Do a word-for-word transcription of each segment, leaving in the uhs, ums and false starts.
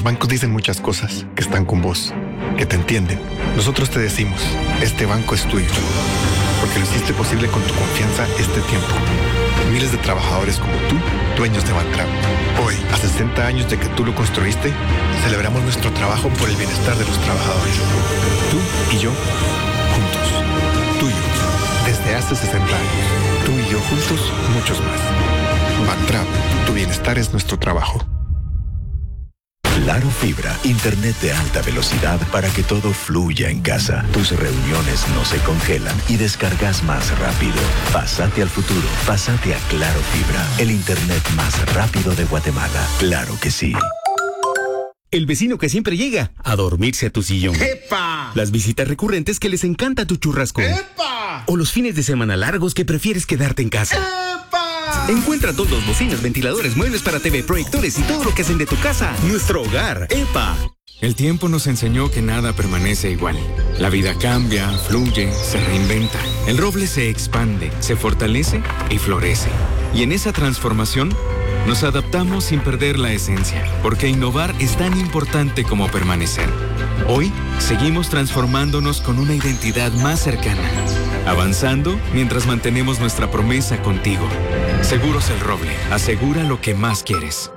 bancos dicen muchas cosas, que están con vos, que te entienden. Nosotros te decimos, este banco es tuyo, porque lo hiciste posible con tu confianza este tiempo. Miles de trabajadores como tú, dueños de Bantrap. Hoy, a sesenta años de que tú lo construiste, celebramos nuestro trabajo por el bienestar de los trabajadores. Tú y yo, juntos. Tuyo, desde hace sesenta años. Tú y yo juntos, muchos más. Bantrap, tu bienestar es nuestro trabajo. Claro Fibra, internet de alta velocidad para que todo fluya en casa. Tus reuniones no se congelan y descargas más rápido. Pásate al futuro, pásate a Claro Fibra, el internet más rápido de Guatemala. Claro que sí. El vecino que siempre llega a dormirse a tu sillón. ¡Epa! Las visitas recurrentes que les encanta tu churrasco. ¡Epa! O los fines de semana largos que prefieres quedarte en casa. ¡Epa! Encuentra todos, bocinas, ventiladores, muebles para T V, proyectores y todo lo que hacen de tu casa nuestro hogar. ¡Epa! El tiempo nos enseñó que nada permanece igual. La vida cambia, fluye, se reinventa. El roble se expande, se fortalece y florece. Y en esa transformación nos adaptamos sin perder la esencia, porque innovar es tan importante como permanecer. Hoy seguimos transformándonos con una identidad más cercana, avanzando mientras mantenemos nuestra promesa contigo. Seguros El Roble, asegura lo que más quieres.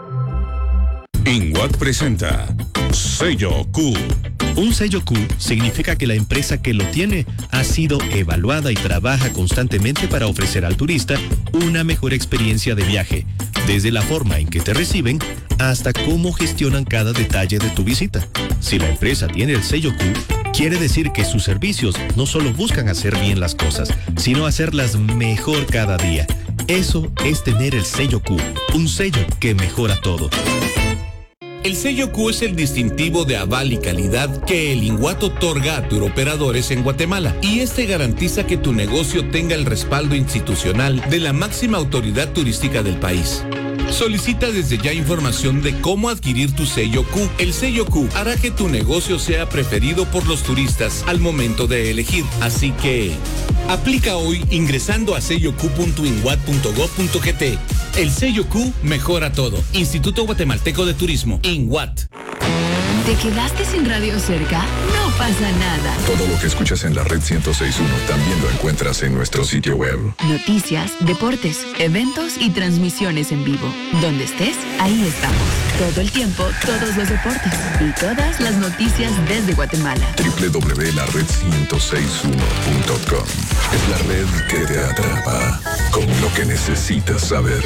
INWAT presenta Sello Q. Un sello Q significa que la empresa que lo tiene ha sido evaluada y trabaja constantemente para ofrecer al turista una mejor experiencia de viaje, desde la forma en que te reciben hasta cómo gestionan cada detalle de tu visita. Si la empresa tiene el sello Q, quiere decir que sus servicios no solo buscan hacer bien las cosas, sino hacerlas mejor cada día. Eso es tener el sello Q, un sello que mejora todo. El sello Q es el distintivo de aval y calidad que el INWAT otorga a turoperadores en Guatemala, y este garantiza que tu negocio tenga el respaldo institucional de la máxima autoridad turística del país. Solicita desde ya información de cómo adquirir tu sello Q. El sello Q hará que tu negocio sea preferido por los turistas al momento de elegir. Así que aplica hoy ingresando a sello q punto inwat punto gob punto gt. El sello Q mejora todo. Instituto Guatemalteco de Turismo, INWAT. ¿Te quedaste sin radio cerca? No pasa nada. Todo lo que escuchas en la red ciento seis punto uno también lo encuentras en nuestro sitio web. Noticias, deportes, eventos y transmisiones en vivo. Donde estés, ahí estamos. Todo el tiempo, todos los deportes y todas las noticias desde Guatemala. doble u doble u doble u punto la red ciento seis punto uno punto com. Es la red que te atrapa con lo que necesitas saber.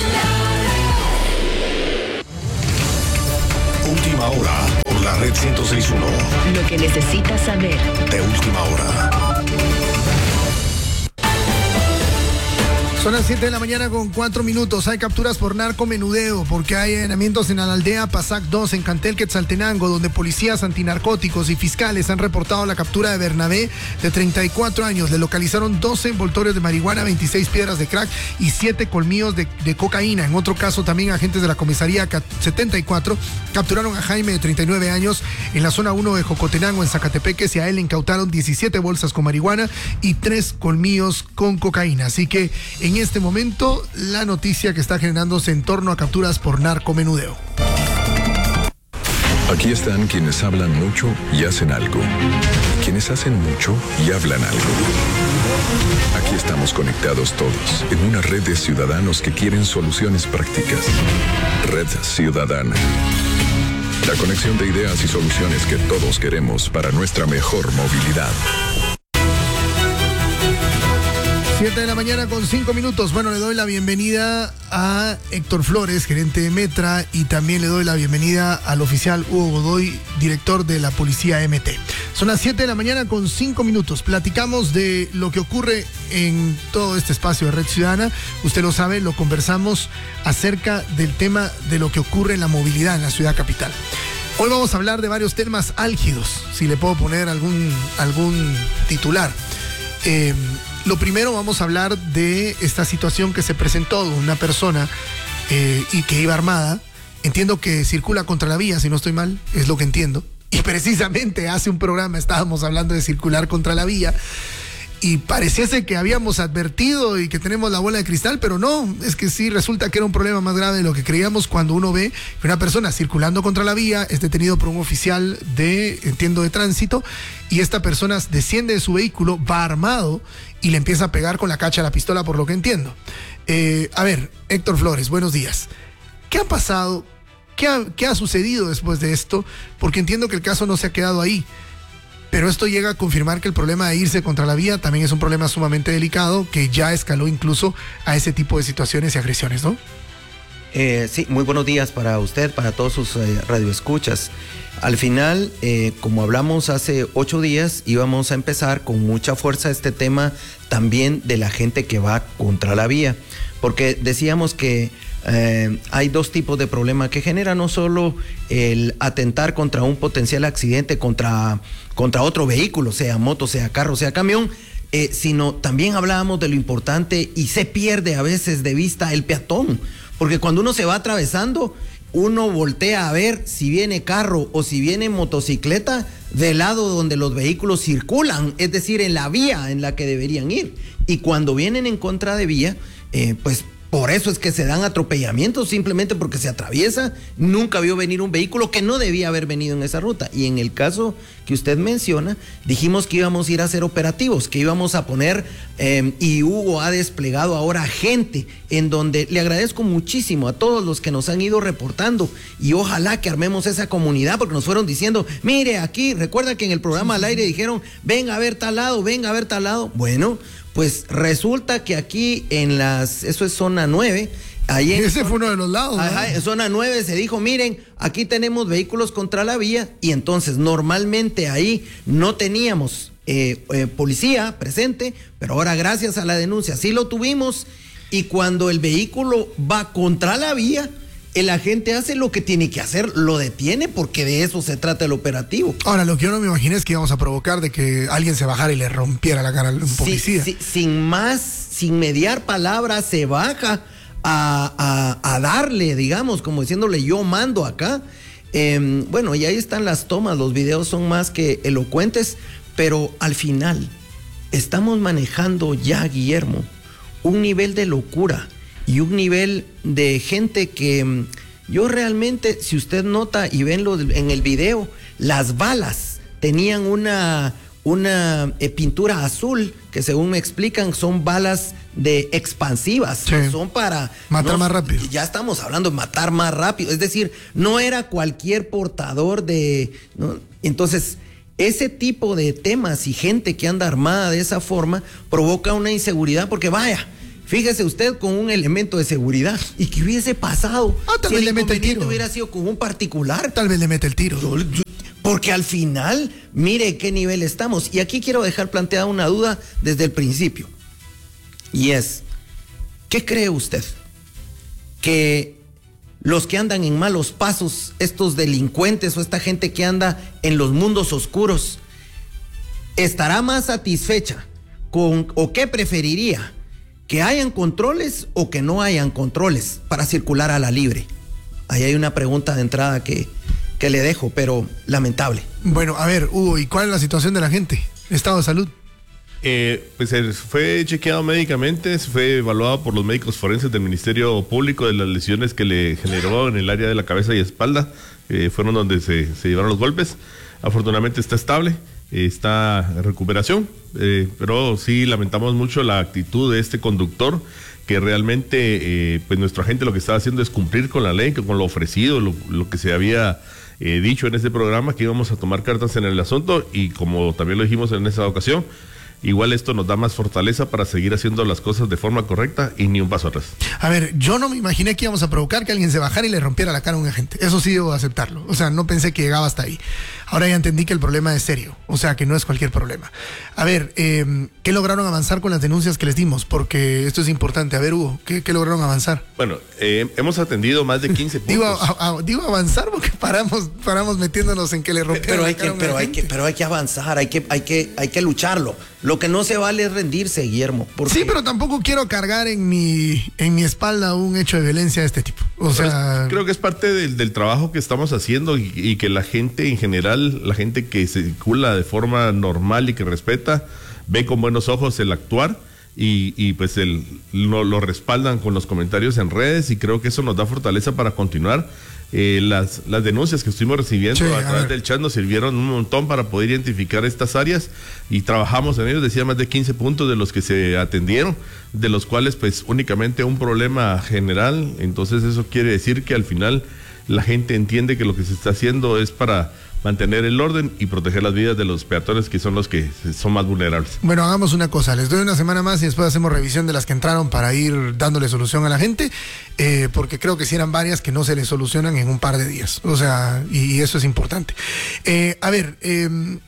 Última hora por la red ciento seis punto uno. Lo que necesitas saber. De última hora. Son las siete de la mañana con cuatro minutos. Hay capturas por narcomenudeo porque hay allanamientos en la aldea Pasac dos en Cantel, Quetzaltenango, donde policías antinarcóticos y fiscales han reportado la captura de Bernabé, de treinta y cuatro años. Le localizaron doce envoltorios de marihuana, veintiséis piedras de crack y siete colmillos de, de cocaína. En otro caso, también agentes de la comisaría setenta y cuatro capturaron a Jaime, de treinta y nueve años, en la zona uno de Jocotenango, en Zacatepeques, y a él le incautaron diecisiete bolsas con marihuana y tres colmillos con cocaína. Así que en En este momento, la noticia que está generándose en torno a capturas por narcomenudeo. Aquí están quienes hablan mucho y hacen algo. Quienes hacen mucho y hablan algo. Aquí estamos conectados todos en una red de ciudadanos que quieren soluciones prácticas. Red Ciudadana. La conexión de ideas y soluciones que todos queremos para nuestra mejor movilidad. siete de la mañana con cinco minutos. Bueno, le doy la bienvenida a Héctor Flores, gerente de Metra, y también le doy la bienvenida al oficial Hugo Godoy, director de la Policía M T. Son las siete de la mañana con cinco minutos. Platicamos de lo que ocurre en todo este espacio de Red Ciudadana. Usted lo sabe, lo conversamos acerca del tema de lo que ocurre en la movilidad en la ciudad capital. Hoy vamos a hablar de varios temas álgidos, si le puedo poner algún, algún titular. Eh, Lo primero, vamos a hablar de esta situación que se presentó de una persona eh, y que iba armada. Entiendo que circula contra la vía, si no estoy mal, es lo que entiendo. Y precisamente hace un programa estábamos hablando de circular contra la vía. y pareciese que habíamos advertido y que tenemos la bola de cristal, pero no, es que sí resulta que era un problema más grave de lo que creíamos cuando uno ve que una persona circulando contra la vía es detenido por un oficial de, entiendo, de tránsito, y esta persona desciende de su vehículo, va armado y le empieza a pegar con la cacha de la pistola, por lo que entiendo. Eh, a ver, Héctor Flores, buenos días. ¿Qué ha pasado? ¿Qué ha, ¿Qué ha sucedido después de esto? Porque entiendo que el caso no se ha quedado ahí, pero esto llega a confirmar que el problema de irse contra la vía también es un problema sumamente delicado que ya escaló incluso a ese tipo de situaciones y agresiones, ¿no? Eh, sí, muy buenos días para usted, para todos sus eh, radioescuchas. Al final, eh, como hablamos hace ocho días, íbamos a empezar con mucha fuerza este tema también de la gente que va contra la vía, porque decíamos que eh, hay dos tipos de problemas que genera no solo el atentar contra un potencial accidente, contra, contra otro vehículo, sea moto, sea carro, sea camión, eh, sino también hablábamos de lo importante y se pierde a veces de vista el peatón, porque cuando uno se va atravesando, uno voltea a ver si viene carro o si viene motocicleta del lado donde los vehículos circulan, es decir, en la vía en la que deberían ir. Y cuando vienen en contra de vía, eh, pues por eso es que se dan atropellamientos, simplemente porque se atraviesa, nunca vio venir un vehículo que no debía haber venido en esa ruta. Y en el caso que usted menciona, dijimos que íbamos a ir a hacer operativos, que íbamos a poner, eh, y Hugo ha desplegado ahora gente, en donde le agradezco muchísimo a todos los que nos han ido reportando, y ojalá que armemos esa comunidad, porque nos fueron diciendo, mire aquí, recuerda que en el programa al aire dijeron, venga a ver tal lado, venga a ver tal lado. Bueno, pues resulta que aquí en las, eso es zona nueve, ahí en ese zona, fue uno de los lados, ajá, ¿no? en zona nueve se dijo, miren, aquí tenemos vehículos contra la vía, y entonces normalmente ahí no teníamos eh, eh, policía presente, pero ahora gracias a la denuncia sí lo tuvimos, y cuando el vehículo va contra la vía, el agente hace lo que tiene que hacer, lo detiene, porque de eso se trata el operativo. Ahora, lo que yo no me imaginé es que íbamos a provocar de que alguien se bajara y le rompiera la cara a un policía. Sí, sí, sin más, sin mediar palabras, se baja a, a, a darle, digamos, como diciéndole yo mando acá. Eh, bueno, y ahí están las tomas, los videos son más que elocuentes, pero al final estamos manejando ya, Guillermo, un nivel de locura y un nivel de gente que yo realmente, si usted nota y ven lo en el video, las balas tenían una, una eh, pintura azul que según me explican son balas de expansivas, sí, son para matar no, más rápido. Ya estamos hablando de matar más rápido, es decir, no era cualquier portador de, ¿no? Entonces ese tipo de temas y gente que anda armada de esa forma provoca una inseguridad, porque vaya, fíjese usted con un elemento de seguridad, y que hubiese pasado. Ah, tal si vez el le mete el inconveniente tiro. hubiera sido con un particular. Tal vez le mete el tiro. Porque al final, mire qué nivel estamos. Y aquí quiero dejar planteada una duda desde el principio. Y es, ¿qué cree usted? Que los que andan en malos pasos, estos delincuentes o esta gente que anda en los mundos oscuros, estará más satisfecha con, o qué preferiría? ¿Que hayan controles o que no hayan controles para circular a la libre? Ahí hay una pregunta de entrada que, que le dejo, pero lamentable. Bueno, a ver, Hugo, ¿y cuál es la situación de la gente? ¿Estado de salud? Eh, pues él fue chequeado médicamente, fue evaluado por los médicos forenses del Ministerio Público de las lesiones que le generó en el área de la cabeza y espalda, eh, fueron donde se, se llevaron los golpes. Afortunadamente está estable, eh, está en recuperación, eh, pero sí lamentamos mucho la actitud de este conductor, que realmente eh, pues nuestro agente lo que estaba haciendo es cumplir con la ley, con lo ofrecido, lo, lo que se había eh, dicho en este programa, que íbamos a tomar cartas en el asunto, y como también lo dijimos en esa ocasión, igual esto nos da más fortaleza para seguir haciendo las cosas de forma correcta y ni un paso atrás. A ver, yo no me imaginé que íbamos a provocar que alguien se bajara y le rompiera la cara a un agente. Eso sí debo aceptarlo. O sea, no pensé que llegaba hasta ahí. Ahora ya entendí que el problema es serio. O sea, que no es cualquier problema. A ver, eh, ¿qué lograron avanzar con las denuncias que les dimos? Porque esto es importante. A ver, Hugo, ¿qué, qué lograron avanzar? Bueno, eh, hemos atendido más de quince puntos. digo, a, a, digo avanzar porque paramos, paramos metiéndonos en que le rompieron pero hay la cara que, a un pero hay agente. que, pero hay que avanzar, hay que, hay que, hay que lucharlo. Lo que no se vale es rendirse, Guillermo. Porque... Sí, pero tampoco quiero cargar en mi, en mi espalda un hecho de violencia de este tipo. O sea, creo que es parte del, del trabajo que estamos haciendo, y, y que la gente en general, la gente que circula de forma normal y que respeta, ve con buenos ojos el actuar y, y pues el, lo, lo respaldan con los comentarios en redes y creo que eso nos da fortaleza para continuar. Eh, las, las denuncias que estuvimos recibiendo sí, a través del chat nos sirvieron un montón para poder identificar estas áreas y trabajamos en ellos, decía más de quince puntos de los que se atendieron, de los cuales pues únicamente un problema general, entonces eso quiere decir que al final la gente entiende que lo que se está haciendo es para mantener el orden y proteger las vidas de los peatones que son los que son más vulnerables. Bueno, hagamos una cosa, les doy una semana más y después hacemos revisión de las que entraron para ir dándole solución a la gente, eh, porque creo que si eran varias que no se les solucionan en un par de días, o sea, y, y eso es importante. Eh, a ver, eh,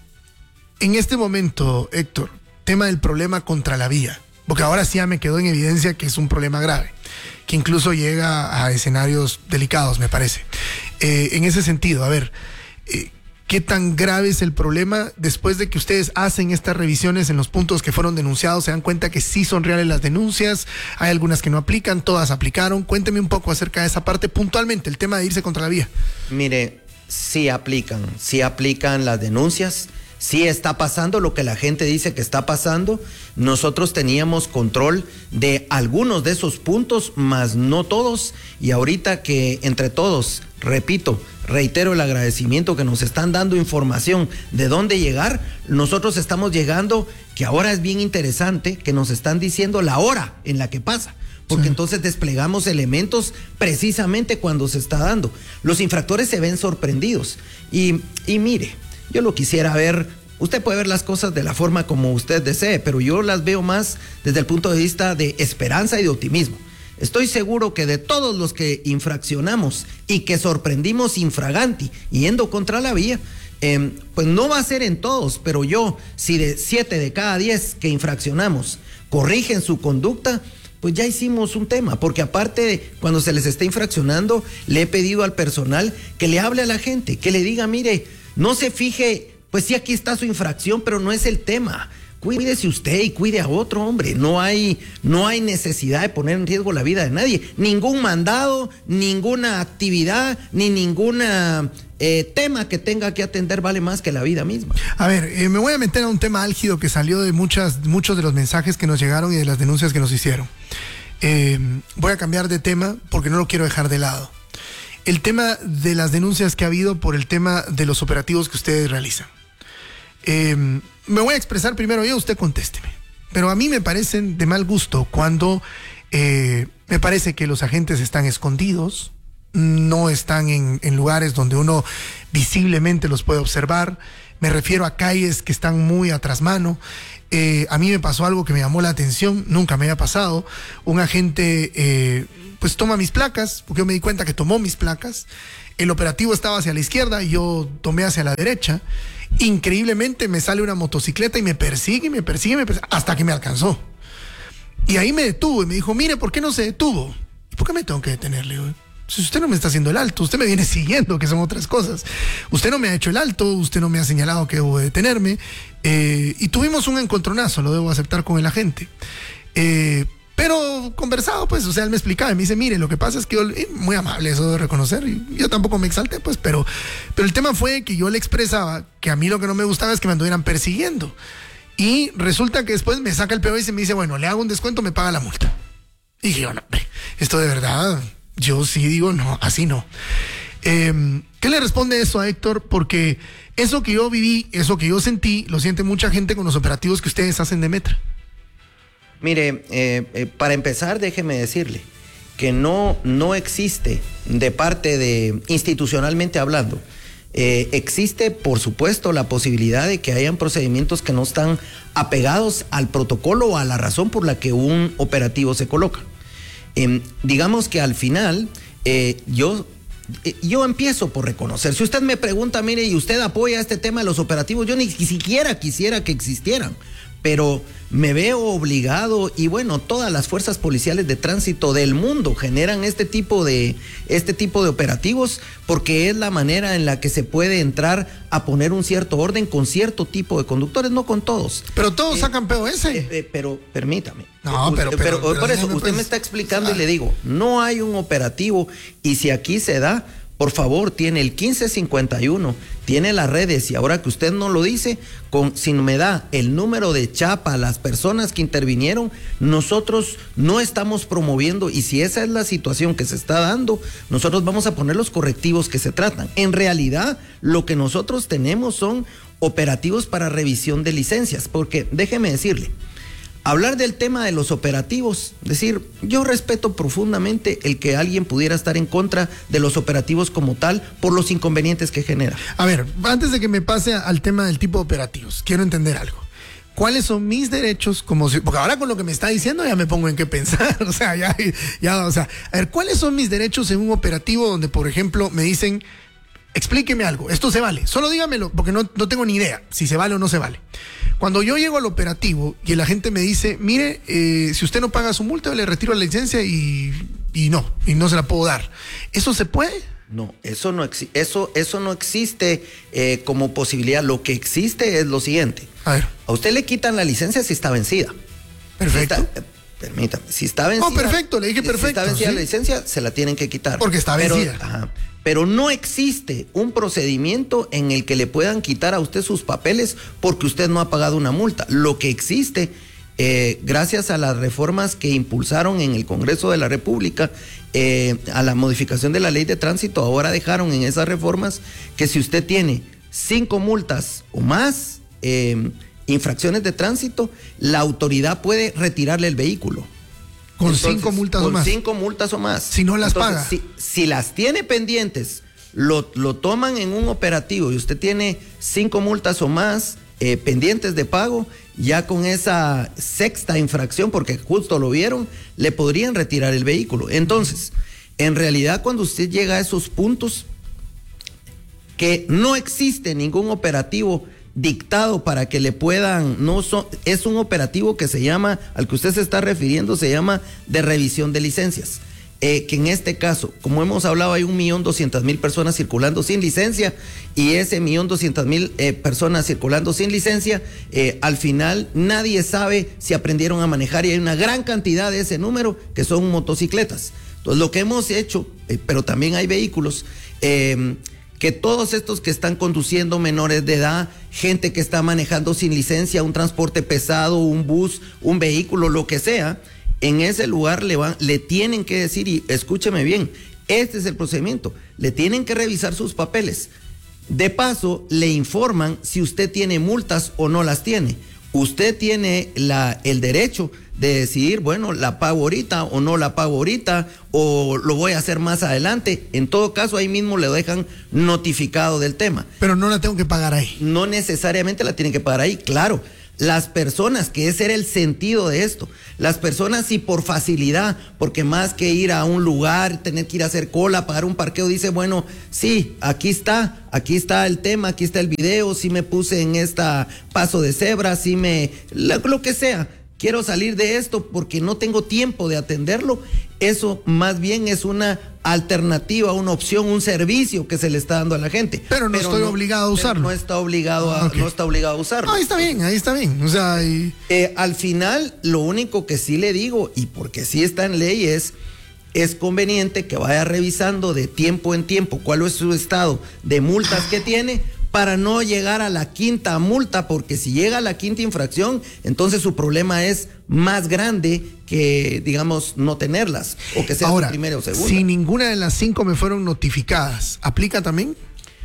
en este momento, Héctor, tema del problema contra la vía, porque ahora sí ya me quedó en evidencia que es un problema grave, que incluso llega a escenarios delicados, me parece. Eh, en ese sentido, a ver, eh, ¿qué tan grave es el problema? Después de que ustedes hacen estas revisiones en los puntos que fueron denunciados, ¿se dan cuenta que sí son reales las denuncias? Hay algunas que no aplican, todas aplicaron. Cuénteme un poco acerca de esa parte puntualmente, el tema de irse contra la vía. Mire, sí aplican, sí aplican las denuncias, sí está pasando lo que la gente dice que está pasando. Nosotros teníamos control de algunos de esos puntos, mas no todos, y ahorita que entre todos, repito, reitero el agradecimiento que nos están dando información de dónde llegar, nosotros estamos llegando, que ahora es bien interesante, que nos están diciendo la hora en la que pasa, porque sí. Entonces desplegamos elementos precisamente cuando se está dando. Los infractores se ven sorprendidos, y, y mire, yo lo quisiera ver, usted puede ver las cosas de la forma como usted desee, pero yo las veo más desde el punto de vista de esperanza y de optimismo. Estoy seguro que de todos los que infraccionamos y que sorprendimos infraganti, yendo contra la vía, eh, pues no va a ser en todos, pero yo, si de siete de cada diez que infraccionamos corrigen su conducta, pues ya hicimos un tema, porque aparte de cuando se les está infraccionando, le he pedido al personal que le hable a la gente, que le diga, mire, no se fije, pues sí, aquí está su infracción, pero no es el tema. Cuídese usted y cuide a otro, hombre. No hay, no hay necesidad de poner en riesgo la vida de nadie. Ningún mandado, ninguna actividad, ni ningún eh, tema que tenga que atender vale más que la vida misma. A ver, eh, me voy a meter a un tema álgido que salió de muchas, muchos de los mensajes que nos llegaron y de las denuncias que nos hicieron. Eh, voy a cambiar de tema porque no lo quiero dejar de lado. El tema de las denuncias que ha habido por el tema de los operativos que ustedes realizan. Eh, me voy a expresar primero yo, usted contésteme. Pero a mí me parecen de mal gusto cuando eh, me parece que los agentes están escondidos, no están en, en lugares donde uno visiblemente los puede observar. Me refiero a calles que están muy a trasmano. Eh, a mí me pasó algo que me llamó la atención, nunca me había pasado. Un agente eh, pues toma mis placas, porque yo me di cuenta que tomó mis placas. El operativo estaba hacia la izquierda y yo tomé hacia la derecha. Increíblemente me sale una motocicleta y me persigue, me persigue, me persigue, hasta que me alcanzó. Y ahí me detuvo y me dijo, mire, ¿por qué no se detuvo? ¿Y por qué me tengo que detenerle? Si usted no me está haciendo el alto, usted me viene siguiendo, que son otras cosas. Usted no me ha hecho el alto, usted no me ha señalado que debo detenerme. Eh, y tuvimos un encontronazo, lo debo aceptar, con el agente. Eh, Pero conversado, pues, o sea, él me explicaba y me dice, mire, lo que pasa es que yo, eh, muy amable eso de reconocer, y yo tampoco me exalté, pues, pero, pero el tema fue que yo le expresaba que a mí lo que no me gustaba es que me anduvieran persiguiendo. Y resulta que después me saca el P O y me dice, bueno, le hago un descuento, me paga la multa. Y dije, bueno, esto de verdad, yo sí digo, no, así no. Eh, ¿Qué le responde eso a Héctor? Porque eso que yo viví, eso que yo sentí, lo siente mucha gente con los operativos que ustedes hacen de Metra. Mire, eh, eh, para empezar, déjeme decirle que no, no existe de parte de, institucionalmente hablando, eh, existe por supuesto la posibilidad de que hayan procedimientos que no están apegados al protocolo o a la razón por la que un operativo se coloca. Eh, digamos que al final, eh, yo... Yo empiezo por reconocer. Si usted me pregunta, mire, y usted apoya este tema de los operativos, yo ni siquiera quisiera que existieran, pero me veo obligado, y bueno, todas las fuerzas policiales de tránsito del mundo generan este tipo de este tipo de operativos porque es la manera en la que se puede entrar a poner un cierto orden con cierto tipo de conductores, no con todos. Pero todos eh, sacan P O S. Eh, eh, pero permítame. No, pero, pero, pero, pero por eso usted puedes... me está explicando ah. y le digo, no hay un operativo, y si aquí se da, por favor, tiene el quince cincuenta y uno, tiene las redes, y ahora que usted no lo dice, con, si me da el número de chapa, las personas que intervinieron, nosotros no estamos promoviendo, y si esa es la situación que se está dando, nosotros vamos a poner los correctivos que se tratan. En realidad, lo que nosotros tenemos son operativos para revisión de licencias, porque déjeme decirle, hablar del tema de los operativos, decir, yo respeto profundamente el que alguien pudiera estar en contra de los operativos como tal por los inconvenientes que genera. A ver, antes de que me pase al tema del tipo de operativos, quiero entender algo. ¿Cuáles son mis derechos? Como si, porque ahora con lo que me está diciendo ya me pongo en qué pensar. O sea, ya, ya, o sea, a ver, ¿cuáles son mis derechos en un operativo donde, por ejemplo, me dicen, explíqueme algo, esto se vale? Solo dígamelo, porque no, no tengo ni idea si se vale o no se vale. Cuando yo llego al operativo y el agente me dice, mire, eh, si usted no paga su multa, le retiro la licencia y, y no, y no se la puedo dar. ¿Eso se puede? No, eso no, exi eso, eso no existe eh, como posibilidad. Lo que existe es lo siguiente. A ver. A usted le quitan la licencia si está vencida. Perfecto. Si está, eh, permítame, si está vencida. No, perfecto, le dije perfecto. Si está vencida ¿sí? la licencia, se la tienen que quitar. Porque está vencida. Pero, ajá, pero no existe un procedimiento en el que le puedan quitar a usted sus papeles porque usted no ha pagado una multa. Lo que existe, eh, gracias a las reformas que impulsaron en el Congreso de la República, eh, a la modificación de la ley de tránsito, ahora dejaron en esas reformas que si usted tiene cinco multas o más, eh, infracciones de tránsito, la autoridad puede retirarle el vehículo. Con Entonces, cinco multas con o más. cinco multas o más. Si no las Entonces, paga. Si, si las tiene pendientes, lo, lo toman en un operativo y usted tiene cinco multas o más eh, pendientes de pago, ya con esa sexta infracción, porque justo lo vieron, le podrían retirar el vehículo. Entonces, en realidad, cuando usted llega a esos puntos, que no existe ningún operativo dictado para que le puedan, no son, es un operativo que se llama, al que usted se está refiriendo, se llama de revisión de licencias. Eh, que en este caso, como hemos hablado, hay un millón doscientas mil personas circulando sin licencia, y ese millón doscientas mil eh, personas circulando sin licencia, eh, al final nadie sabe si aprendieron a manejar, y hay una gran cantidad de ese número que son motocicletas. Entonces, lo que hemos hecho, eh, pero también hay vehículos, eh, que todos estos que están conduciendo menores de edad, gente que está manejando sin licencia, un transporte pesado, un bus, un vehículo, lo que sea, en ese lugar le, van, le tienen que decir, y escúcheme bien, este es el procedimiento, le tienen que revisar sus papeles. De paso, le informan si usted tiene multas o no las tiene. Usted tiene la, el derecho de decidir, bueno, la pago ahorita o no la pago ahorita, o lo voy a hacer más adelante. En todo caso, ahí mismo le dejan notificado del tema. Pero no la tengo que pagar ahí. No necesariamente la tienen que pagar ahí, claro. Las personas, que ese era el sentido de esto, las personas si por facilidad, porque más que ir a un lugar, tener que ir a hacer cola, pagar un parqueo, dice, bueno, sí, aquí está, aquí está el tema, aquí está el video, sí me puse en esta paso de cebra, sí me, lo, lo que sea, quiero salir de esto porque no tengo tiempo de atenderlo. Eso más bien es una alternativa, una opción, un servicio que se le está dando a la gente. Pero no pero estoy no, obligado a usarlo. No está obligado a, okay. no está obligado a usarlo. Ahí está bien, ahí está bien. O sea, y... eh, al final, lo único que sí le digo, y porque sí está en ley, es, es conveniente que vaya revisando de tiempo en tiempo cuál es su estado de multas que tiene, para no llegar a la quinta multa, porque si llega a la quinta infracción, entonces su problema es más grande que, digamos, no tenerlas, o que sea Ahora, su primera o segunda. Si ninguna de las cinco me fueron notificadas, ¿aplica también?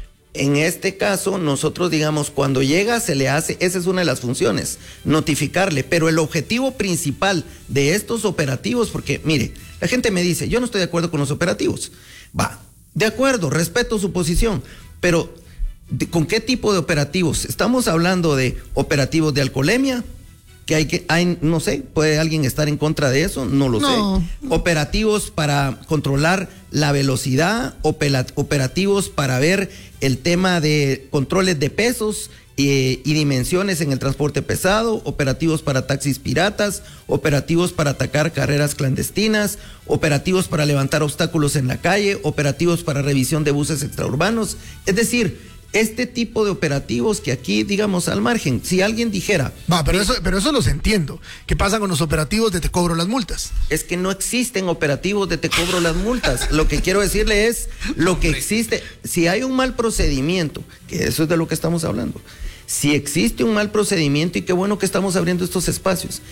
En este caso, nosotros, digamos, cuando llega se le hace, esa es una de las funciones, notificarle, pero el objetivo principal de estos operativos, porque, mire, la gente me dice, yo no estoy de acuerdo con los operativos. Va, de acuerdo, respeto su posición, pero ¿con qué tipo de operativos? Estamos hablando de operativos de alcoholemia, que hay que, hay, no sé, ¿puede alguien estar en contra de eso? No lo no. sé. Operativos para controlar la velocidad, operativos para ver el tema de controles de pesos y, y dimensiones en el transporte pesado, operativos para taxis piratas, operativos para atacar carreras clandestinas, operativos para levantar obstáculos en la calle, operativos para revisión de buses extraurbanos. Es decir, este tipo de operativos que aquí, digamos, al margen, si alguien dijera... Va, pero eso, pero eso los entiendo. ¿Qué pasa con los operativos de te cobro las multas? Es que no existen operativos de te cobro las multas. Lo que quiero decirle es, lo que existe, si hay un mal procedimiento, que eso es de lo que estamos hablando, si existe un mal procedimiento, y qué bueno que estamos abriendo estos espacios,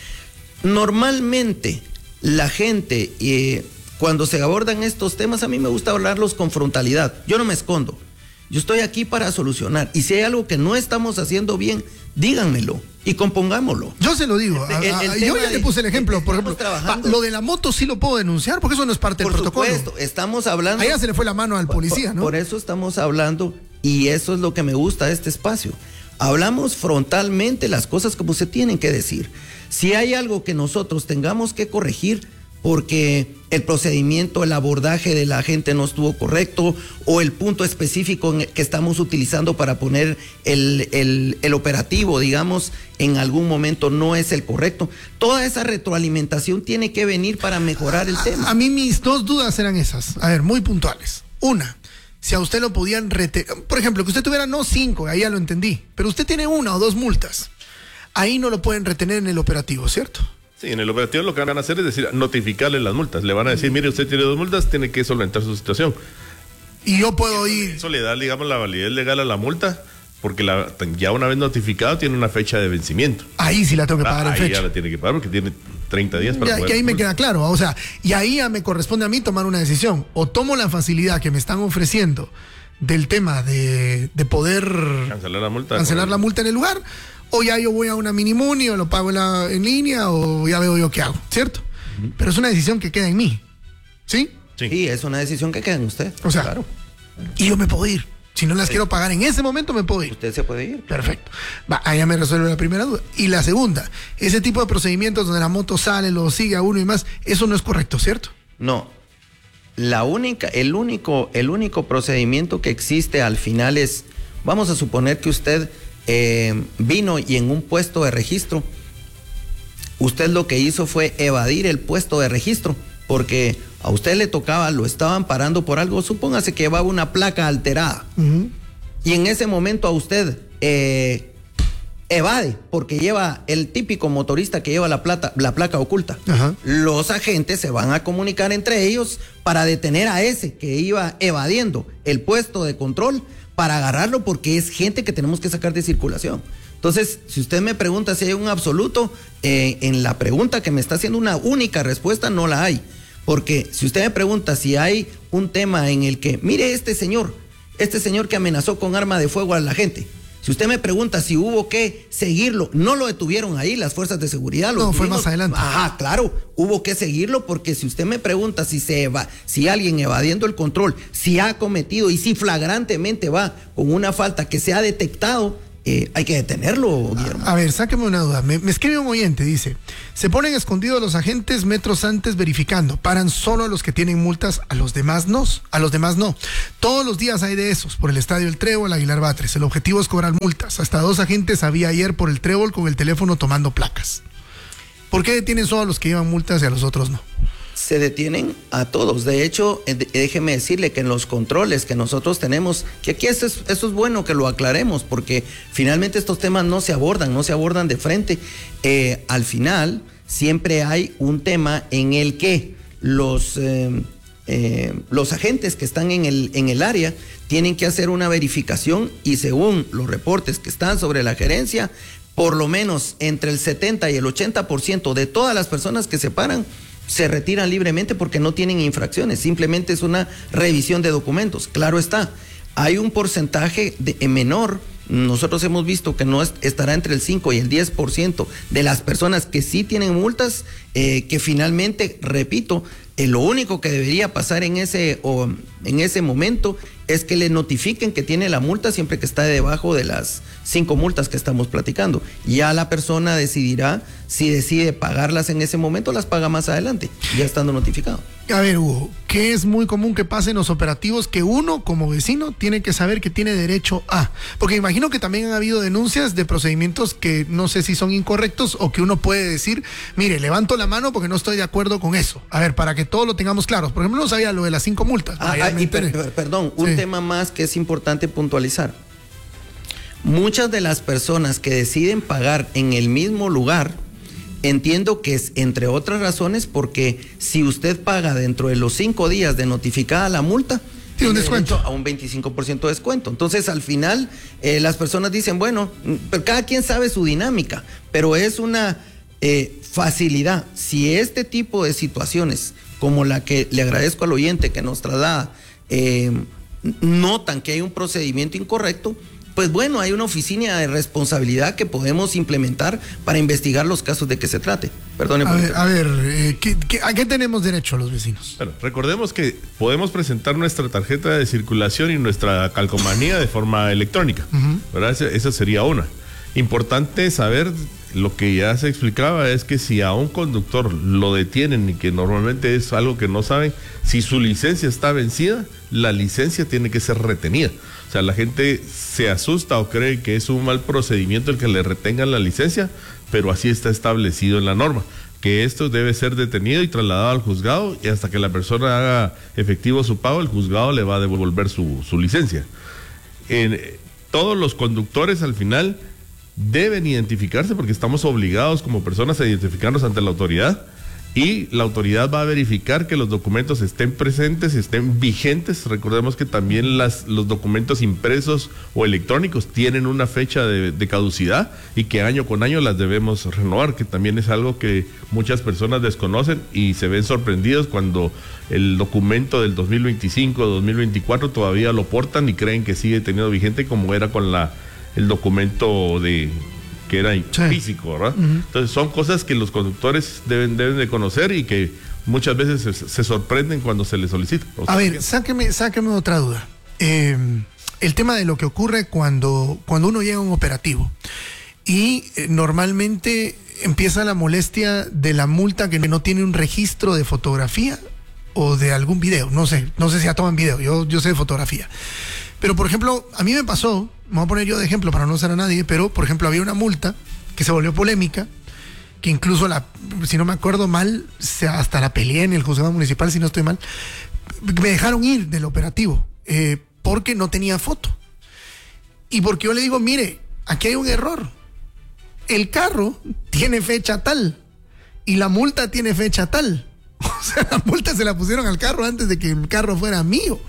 normalmente la gente, eh, cuando se abordan estos temas, a mí me gusta hablarlos con frontalidad. Yo no me escondo. Yo estoy aquí para solucionar. Y si hay algo que no estamos haciendo bien, díganmelo y compongámoslo. Yo se lo digo. El, el, el yo ya te puse el ejemplo. Por ejemplo, va, lo de la moto sí lo puedo denunciar porque eso no es parte por del protocolo. Por supuesto, estamos hablando... Allá se le fue la mano al policía, por, ¿no? Por eso estamos hablando, y eso es lo que me gusta de este espacio. Hablamos frontalmente las cosas como se tienen que decir. Si hay algo que nosotros tengamos que corregir porque el procedimiento, el abordaje de la gente no estuvo correcto, o el punto específico que estamos utilizando para poner el, el, el operativo, digamos, en algún momento no es el correcto, toda esa retroalimentación tiene que venir para mejorar el a, tema. A mí mis dos dudas eran esas, a ver, muy puntuales. Una, si a usted lo podían retener, por ejemplo, que usted tuviera no cinco, ahí ya lo entendí, pero usted tiene una o dos multas, ahí no lo pueden retener en el operativo, ¿cierto? Sí, en el operativo lo que van a hacer es decir, notificarle las multas. Le van a decir, mire, usted tiene dos multas, tiene que solventar su situación. Y yo puedo eso, ir... Eso le da, digamos, la validez legal a la multa, porque la, ya una vez notificado tiene una fecha de vencimiento. Ahí sí la tengo que pagar ah, en ahí fecha. ya la tiene que pagar porque tiene treinta días para ya, poder... Y ahí me queda claro, o sea, y ahí ya me corresponde a mí tomar una decisión. O tomo la facilidad que me están ofreciendo del tema de, de poder... Cancelar la multa. Cancelar la multa en el lugar... O ya yo voy a una minimuni o lo pago en, la, en línea o ya veo yo qué hago, ¿cierto? Uh-huh. Pero es una decisión que queda en mí, ¿sí? Sí, sí, es una decisión que queda en usted. O sea, claro. Y yo me puedo ir. Si no las sí. quiero pagar en ese momento, me puedo ir. Usted se puede ir. Perfecto. Va, ahí ya me resuelve la primera duda. Y la segunda, ese tipo de procedimientos donde la moto sale, lo sigue a uno y más, eso no es correcto, ¿cierto? No. La única, el único, el único procedimiento que existe al final es, vamos a suponer que usted... Eh, vino y en un puesto de registro, usted lo que hizo fue evadir el puesto de registro, porque a usted le tocaba, lo estaban parando por algo, supóngase que llevaba una placa alterada, uh-huh. y en ese momento a usted eh, evade, porque lleva el típico motorista que lleva la, plata, la placa oculta. Uh-huh. Los agentes se van a comunicar entre ellos para detener a ese que iba evadiendo el puesto de control, para agarrarlo, porque es gente que tenemos que sacar de circulación. Entonces, si usted me pregunta si hay un absoluto, eh, en la pregunta que me está haciendo una única respuesta, no la hay. Porque si usted me pregunta si hay un tema en el que, mire este señor, este señor que amenazó con arma de fuego a la gente, si usted me pregunta si hubo que seguirlo, no lo detuvieron ahí las fuerzas de seguridad. Lo no, fue más adelante. Ajá, claro, hubo que seguirlo, porque si usted me pregunta si se eva, si alguien evadiendo el control, si ha cometido y si flagrantemente va con una falta que se ha detectado, eh, hay que detenerlo, Guillermo. A, a ver, sáqueme una duda. Me, me escribe un oyente, dice, se ponen escondidos los agentes metros antes verificando, paran solo a los que tienen multas, a los demás no, a los demás no. Todos los días hay de esos, por el Estadio El Trébol, Aguilar Batres. El objetivo es cobrar multas. Hasta dos agentes había ayer por el Trébol con el teléfono tomando placas. ¿Por qué detienen solo a los que llevan multas y a los otros no? Se detienen a todos. De hecho, déjeme decirle que en los controles que nosotros tenemos, que aquí esto es, esto es bueno que lo aclaremos, porque finalmente estos temas no se abordan, no se abordan de frente. Eh, al final, siempre hay un tema en el que los, eh, eh, los agentes que están en el, en el área tienen que hacer una verificación, y según los reportes que están sobre la gerencia, por lo menos entre el setenta y el ochenta por ciento de todas las personas que se paran se retiran libremente porque no tienen infracciones, simplemente es una revisión de documentos. Claro está, hay un porcentaje de, menor, nosotros hemos visto que no es, estará entre el cinco y el diez por ciento de las personas que sí tienen multas, eh, que finalmente, repito, eh, lo único que debería pasar en ese, o, en ese momento es que le notifiquen que tiene la multa siempre que está debajo de las cinco multas que estamos platicando. Ya la persona decidirá si decide pagarlas en ese momento, las paga más adelante, ya estando notificado. A ver, Hugo, ¿qué es muy común que pase en los operativos que uno como vecino tiene que saber que tiene derecho a? Porque imagino que también han habido denuncias de procedimientos que no sé si son incorrectos, o que uno puede decir, mire, levanto la mano porque no estoy de acuerdo con eso. A ver, para que todos lo tengamos claro. Por ejemplo, no sabía lo de las cinco multas. Ah, ah, y per, per, perdón, un sí. tema más que es importante puntualizar. Muchas de las personas que deciden pagar en el mismo lugar, entiendo que es entre otras razones porque si usted paga dentro de los cinco días de notificada la multa, tiene un descuento a un veinticinco por ciento de descuento. Entonces al final eh, las personas dicen, bueno, pero cada quien sabe su dinámica, pero es una eh, facilidad. Si este tipo de situaciones como la que le agradezco al oyente que nos traslada eh, notan que hay un procedimiento incorrecto, pues bueno, hay una oficina de responsabilidad que podemos implementar para investigar los casos de que se trate. Perdone. A ver, a ver eh, ¿qué, qué, ¿a qué tenemos derecho los vecinos? Bueno, recordemos que podemos presentar nuestra tarjeta de circulación y nuestra calcomanía de forma electrónica, uh-huh. ¿verdad? Esa, esa sería una. Importante saber, lo que ya se explicaba es que si a un conductor lo detienen y que normalmente es algo que no saben, si su licencia está vencida, la licencia tiene que ser retenida. O sea, la gente se asusta o cree que es un mal procedimiento el que le retengan la licencia, pero así está establecido en la norma, que esto debe ser detenido y trasladado al juzgado, y hasta que la persona haga efectivo su pago, el juzgado le va a devolver su, su licencia. En, todos los conductores al final deben identificarse porque estamos obligados como personas a identificarnos ante la autoridad, y la autoridad va a verificar que los documentos estén presentes, estén vigentes. Recordemos que también las, los documentos impresos o electrónicos tienen una fecha de, de caducidad y que año con año las debemos renovar, que también es algo que muchas personas desconocen y se ven sorprendidos cuando el documento del dos mil veinticinco, dos mil veinticuatro todavía lo portan y creen que sigue teniendo vigente como era con la el documento de que era sí. físico, ¿verdad? Uh-huh. Entonces son cosas que los conductores deben, deben de conocer y que muchas veces se, se sorprenden cuando se les solicita. A ver, sáqueme, sáqueme otra duda. Eh, el tema de lo que ocurre cuando, cuando uno llega a un operativo y eh, normalmente empieza la molestia de la multa que no tiene un registro de fotografía o de algún video, no sé, no sé si ya toman video, yo, yo sé de fotografía. Pero, por ejemplo, a mí me pasó, me voy a poner yo de ejemplo para no usar a nadie, pero, por ejemplo, había una multa que se volvió polémica, que incluso, la, si no me acuerdo mal, se, hasta la peleé en el juzgado municipal, si no estoy mal, me dejaron ir del operativo, eh, porque no tenía foto. Y porque yo le digo, mire, aquí hay un error. El carro tiene fecha tal y la multa tiene fecha tal. O sea, la multa se la pusieron al carro antes de que el carro fuera mío.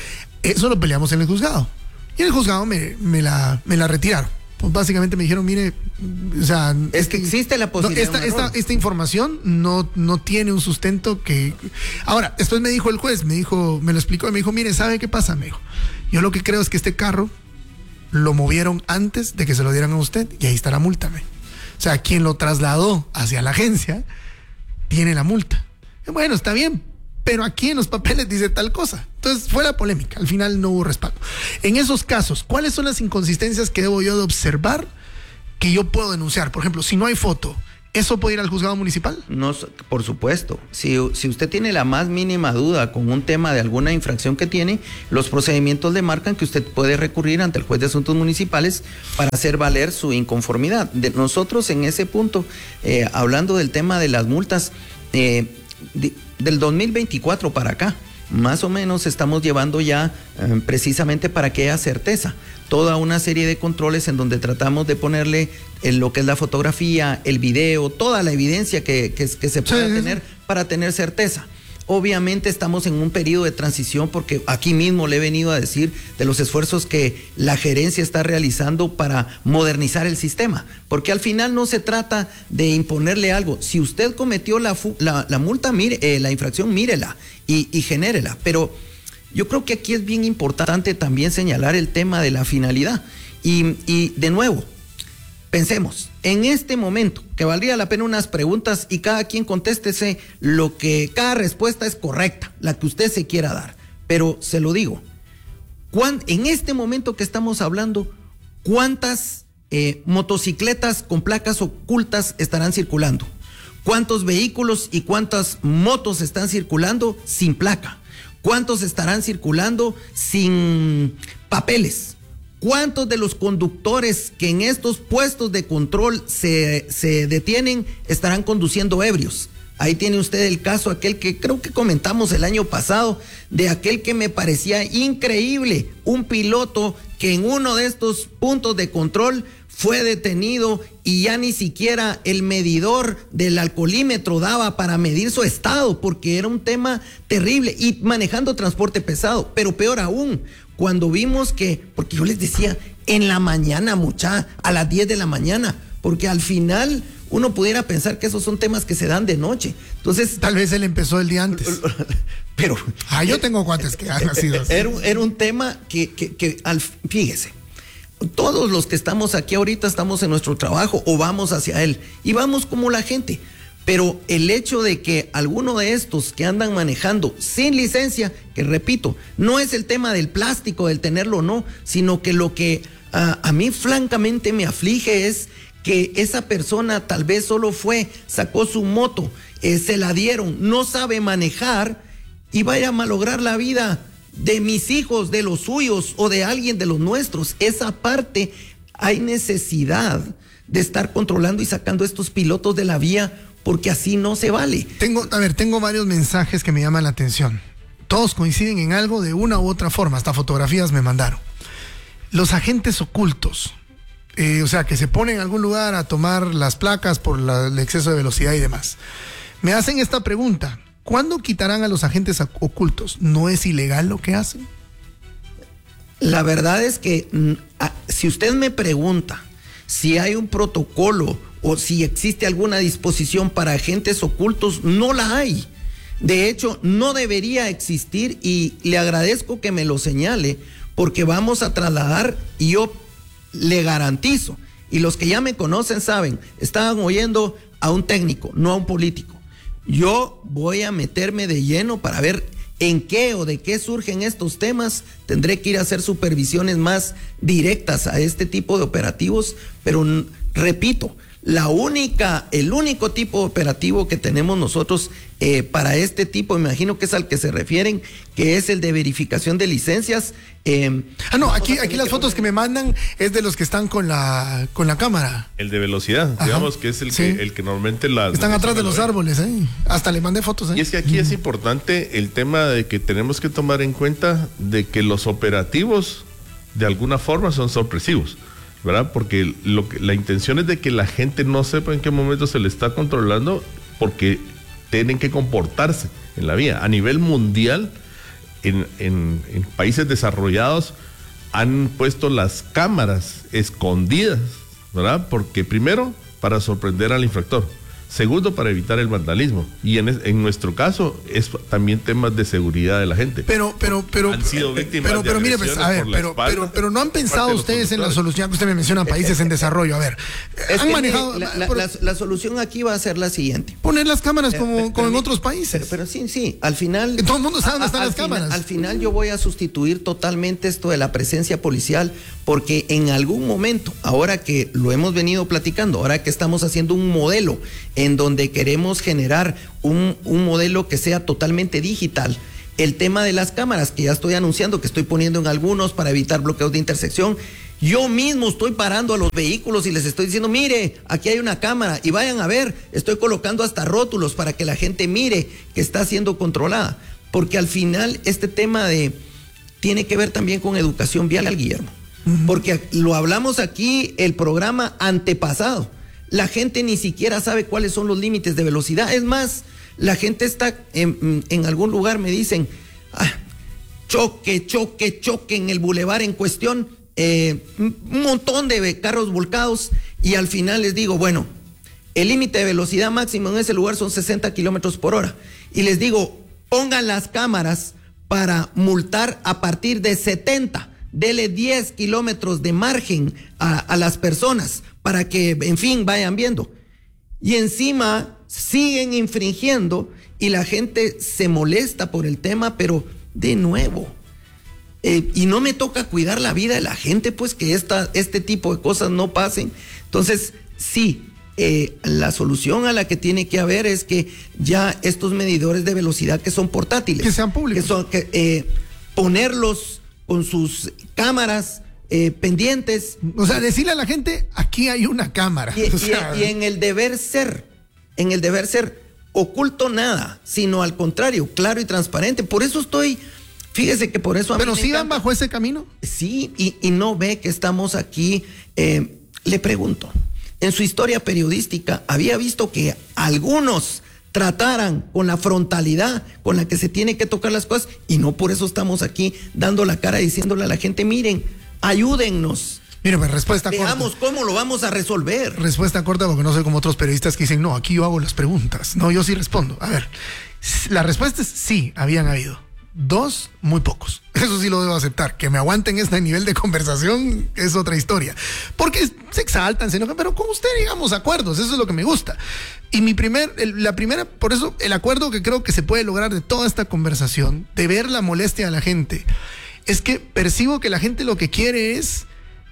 Eso lo peleamos en el juzgado. Y en el juzgado me, me, la, me la retiraron. Pues básicamente me dijeron, mire, o sea... Es que existe la posibilidad no, esta, esta, esta información no, no tiene un sustento que... Ahora, después me dijo el juez, me dijo, me lo explicó y me dijo, mire, ¿sabe qué pasa? Me dijo, yo lo que creo es que este carro lo movieron antes de que se lo dieran a usted y ahí está la multa. Me. O sea, quien lo trasladó hacia la agencia tiene la multa. Bueno, está bien, pero aquí en los papeles dice tal cosa. Entonces fue la polémica, al final no hubo respaldo. En esos casos, ¿cuáles son las inconsistencias que debo yo de observar que yo puedo denunciar? Por ejemplo, si no hay foto, ¿eso puede ir al juzgado municipal? No, por supuesto. Si, si usted tiene la más mínima duda con un tema de alguna infracción que tiene, los procedimientos le marcan que usted puede recurrir ante el juez de asuntos municipales para hacer valer su inconformidad. De nosotros en ese punto, eh, hablando del tema de las multas, eh, de, del dos mil veinticuatro para acá, más o menos estamos llevando ya eh, precisamente para que haya certeza, toda una serie de controles en donde tratamos de ponerle en lo que es la fotografía, el video, toda la evidencia que, que, que se pueda sí, tener sí. para tener certeza. Obviamente estamos en un periodo de transición porque aquí mismo le he venido a decir de los esfuerzos que la gerencia está realizando para modernizar el sistema, porque al final no se trata de imponerle algo. Si usted cometió la, la, la multa, mire, eh, la infracción, mírela y, y genérela, pero yo creo que aquí es bien importante también señalar el tema de la finalidad y, y de nuevo, pensemos, en este momento, que valdría la pena unas preguntas y cada quien contéstese lo que, cada respuesta es correcta, la que usted se quiera dar. Pero se lo digo, ¿cuán, en este momento que estamos hablando, ¿cuántas eh, motocicletas con placas ocultas estarán circulando? ¿Cuántos vehículos y cuántas motos están circulando sin placa? ¿Cuántos estarán circulando sin papeles? ¿Cuántos de los conductores que en estos puestos de control se, se detienen estarán conduciendo ebrios? Ahí tiene usted el caso, aquel que creo que comentamos el año pasado, de aquel que me parecía increíble, un piloto que en uno de estos puntos de control fue detenido y ya ni siquiera el medidor del alcoholímetro daba para medir su estado, porque era un tema terrible, y manejando transporte pesado. Pero peor aún, cuando vimos que, porque yo les decía, en la mañana, mucha, a las diez de la mañana, porque al final uno pudiera pensar que esos son temas que se dan de noche. Entonces, tal vez él empezó el día antes. Pero ah, yo tengo cuates que han nacido así. Era, era un tema que, que, que al, fíjese, todos los que estamos aquí ahorita estamos en nuestro trabajo o vamos hacia él y vamos como la gente. Pero el hecho de que alguno de estos que andan manejando sin licencia, que repito, no es el tema del plástico, del tenerlo o no, sino que lo que uh, a mí francamente me aflige es que esa persona tal vez solo fue, sacó su moto, eh, se la dieron, no sabe manejar y vaya a malograr la vida de mis hijos, de los suyos o de alguien de los nuestros. Esa parte hay necesidad de estar controlando y sacando a estos pilotos de la vía, porque así no se vale. Tengo, a ver, tengo varios mensajes que me llaman la atención. Todos coinciden en algo de una u otra forma, hasta fotografías me mandaron. Los agentes ocultos, eh, o sea, que se ponen en algún lugar a tomar las placas por la, el exceso de velocidad y demás. Me hacen esta pregunta: ¿cuándo quitarán a los agentes ocultos? ¿No es ilegal lo que hacen? La verdad es que si usted me pregunta si hay un protocolo o si existe alguna disposición para agentes ocultos, no la hay. De hecho, no debería existir, y le agradezco que me lo señale, porque vamos a trasladar, y yo le garantizo, y los que ya me conocen saben, estaban oyendo a un técnico, no a un político. Yo voy a meterme de lleno para ver en qué o de qué surgen estos temas. Tendré que ir a hacer supervisiones más directas a este tipo de operativos, pero repito, la única, el único tipo de operativo que tenemos nosotros eh, para este tipo, me imagino que es al que se refieren, que es el de verificación de licencias. Eh, ah, no, aquí, aquí las fotos que me mandan es de los que están con la, con la cámara. El de velocidad, Ajá. digamos que es el, sí. que, el que normalmente las... Están atrás de los ven. árboles, ¿eh? Hasta le mandé fotos. ¿eh? Y es que aquí mm. es importante el tema de que tenemos que tomar en cuenta de que los operativos de alguna forma son sorpresivos, ¿verdad? Porque lo que, la intención es de que la gente no sepa en qué momento se le está controlando, porque tienen que comportarse en la vía. A nivel mundial, en, en, en países desarrollados, han puesto las cámaras escondidas, ¿verdad? Porque primero, para sorprender al infractor. Segundo, para evitar el vandalismo. Y en, en nuestro caso, es también temas de seguridad de la gente. Pero, pero, pero. Han sido víctimas pero, de pero, mire, pues, a ver, pero, espalda, pero, pero no han pensado ustedes en la solución que usted me menciona, países en desarrollo. A ver, es han que manejado. La, la, la, la solución aquí va a ser la siguiente: poner las cámaras como, pero, como en pero, otros países. Pero, pero sí, sí, al final. Todo el mundo sabe dónde están a, las final, cámaras. Al final, yo voy a sustituir totalmente esto de la presencia policial, porque en algún momento, ahora que lo hemos venido platicando, ahora que estamos haciendo un modelo en donde queremos generar un, un modelo que sea totalmente digital, el tema de las cámaras, que ya estoy anunciando que estoy poniendo en algunos para evitar bloqueos de intersección. Yo mismo estoy parando a los vehículos y les estoy diciendo: mire, aquí hay una cámara, y vayan a ver, estoy colocando hasta rótulos para que la gente mire que está siendo controlada, porque al final este tema de tiene que ver también con educación vial, Guillermo, uh-huh. porque lo hablamos aquí el programa antepasado. La gente ni siquiera sabe cuáles son los límites de velocidad. Es más, la gente está en, en algún lugar, me dicen, ah, choque, choque, choque en el bulevar en cuestión, eh, un montón de carros volcados, y al final les digo, bueno, el límite de velocidad máximo en ese lugar son sesenta kilómetros por hora. Y les digo, pongan las cámaras para multar a partir de setenta. Dele diez kilómetros de margen a, a las personas para que, en fin, vayan viendo. Y encima siguen infringiendo y la gente se molesta por el tema, pero de nuevo, eh, y no me toca cuidar la vida de la gente, pues que esta, este tipo de cosas no pasen. Entonces, sí, eh, la solución a la que tiene que haber es que ya estos medidores de velocidad que son portátiles, que sean públicos, que son, que, eh, ponerlos con sus cámaras eh, pendientes. O sea, decirle a la gente, aquí hay una cámara. Y, o sea, y, y en el deber ser, en el deber ser, oculto nada, sino al contrario, claro y transparente. Por eso estoy, fíjese que por eso... ¿Pero sí van bajo ese camino? Sí, y, y no ve que estamos aquí. Eh, le pregunto, en su historia periodística, ¿había visto que algunos trataran con la frontalidad con la que se tiene que tocar las cosas? Y no por eso estamos aquí dando la cara diciéndole a la gente, miren, ayúdennos. Mire, pues respuesta corta. Veamos cómo lo vamos a resolver. Respuesta corta, porque no soy como otros periodistas que dicen, no, aquí yo hago las preguntas. No, yo sí respondo. A ver, la respuesta es sí, habían habido. Dos, muy pocos. Eso sí lo debo aceptar. Que me aguanten este nivel de conversación es otra historia. Porque se exaltan, se enojan, pero con usted llegamos a acuerdos. Eso es lo que me gusta. Y mi primer, el, la primera, por eso el acuerdo que creo que se puede lograr de toda esta conversación, de ver la molestia de la gente, es que percibo que la gente lo que quiere es,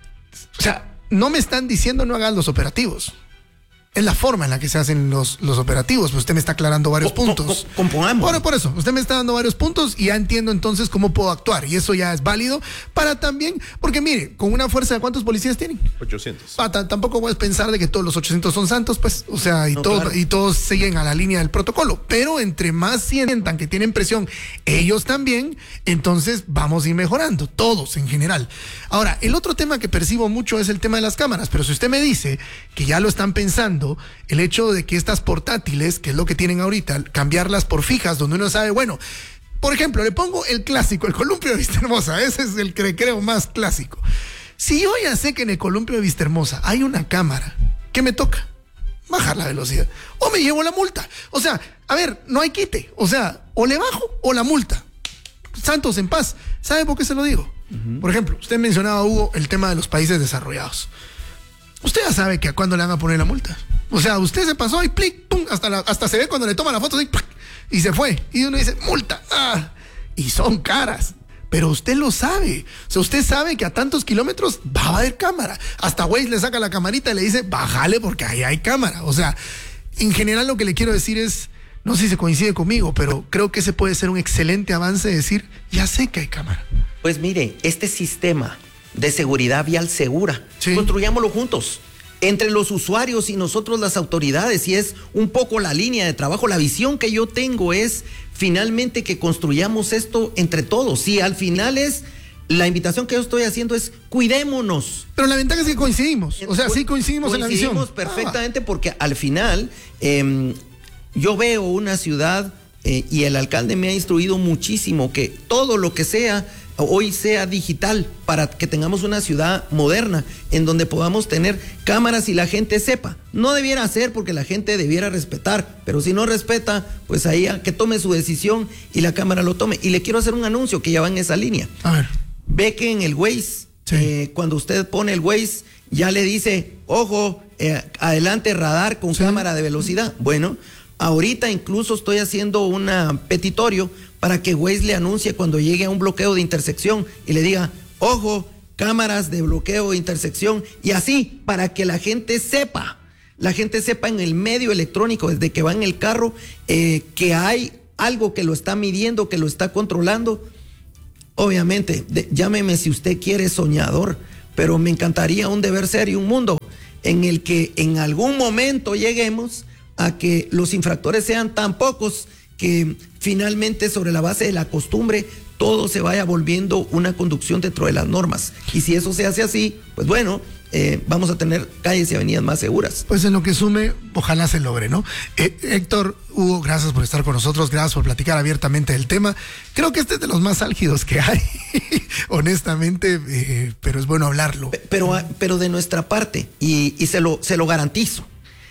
o sea, no me están diciendo no hagan los operativos. Es la forma en la que se hacen los, los operativos. Pues usted me está aclarando varios co puntos. Co compongamos. Bueno, por eso, usted me está dando varios puntos y ya entiendo entonces cómo puedo actuar. Y eso ya es válido para también, porque mire, con una fuerza de ¿cuántos policías tienen? ochocientos. Ah, tampoco voy a pensar de que todos los ochocientos son santos, pues, o sea, y, no, todos, claro. y todos siguen a la línea del protocolo. Pero entre más sientan que tienen presión, ellos también, entonces vamos a ir mejorando, todos en general. Ahora, el otro tema que percibo mucho es el tema de las cámaras, pero si usted me dice que ya lo están pensando, el hecho de que estas portátiles, que es lo que tienen ahorita, cambiarlas por fijas, donde uno sabe, bueno, por ejemplo, le pongo el clásico, el columpio de Vistahermosa, ese es el que creo más clásico. Si yo ya sé que en el columpio de Vistahermosa hay una cámara, ¿qué me toca? Bajar la velocidad. O me llevo la multa. O sea, a ver, no hay quite. O sea, o le bajo o la multa. Santos en paz. ¿Sabe por qué se lo digo? Uh-huh. Por ejemplo, usted mencionaba, Hugo, el tema de los países desarrollados. Usted ya sabe que a cuándo le van a poner la multa. O sea, usted se pasó y plic, pum, hasta, la, hasta se ve cuando le toma la foto y, y se fue. Y uno dice, multa. Ah, y son caras. Pero usted lo sabe. O sea, usted sabe que a tantos kilómetros va a haber cámara. Hasta Waze le saca la camarita y le dice, bájale porque ahí hay cámara. O sea, en general lo que le quiero decir es, no sé si se coincide conmigo, pero creo que ese puede ser un excelente avance de decir, ya sé que hay cámara. Pues mire, este sistema de seguridad vial segura, sí, construyámoslo juntos, entre los usuarios y nosotros las autoridades, y es un poco la línea de trabajo. La visión que yo tengo es finalmente que construyamos esto entre todos, y al final es, la invitación que yo estoy haciendo es cuidémonos. Pero la ventaja es que coincidimos, o sea, sí coincidimos, coincidimos en la visión. Coincidimos perfectamente, ah, porque al final eh, yo veo una ciudad eh, y el alcalde me ha instruido muchísimo que todo lo que sea hoy sea digital, para que tengamos una ciudad moderna en donde podamos tener cámaras y la gente sepa. No debiera ser porque la gente debiera respetar, pero si no respeta, pues ahí a que tome su decisión y la cámara lo tome. Y le quiero hacer un anuncio que ya va en esa línea. A ver. Ve que en el Waze, sí, eh, cuando usted pone el Waze, ya le dice, ojo, eh, adelante radar con, sí, cámara de velocidad. Bueno, ahorita incluso estoy haciendo un petitorio para que Waze le anuncie cuando llegue a un bloqueo de intersección y le diga, ojo, cámaras de bloqueo de intersección, y así, para que la gente sepa, la gente sepa en el medio electrónico, desde que va en el carro, eh, que hay algo que lo está midiendo, que lo está controlando. Obviamente, de, llámeme si usted quiere soñador, pero me encantaría un deber ser y un mundo en el que en algún momento lleguemos a que los infractores sean tan pocos que finalmente, sobre la base de la costumbre, todo se vaya volviendo una conducción dentro de las normas. Y si eso se hace así, pues bueno, eh, vamos a tener calles y avenidas más seguras. Pues en lo que sume, ojalá se logre, ¿no? Eh, Héctor, Hugo, gracias por estar con nosotros, gracias por platicar abiertamente del tema. Creo que este es de los más álgidos que hay, honestamente, eh, pero es bueno hablarlo. Pero, pero de nuestra parte, y, y se lo, se lo garantizo,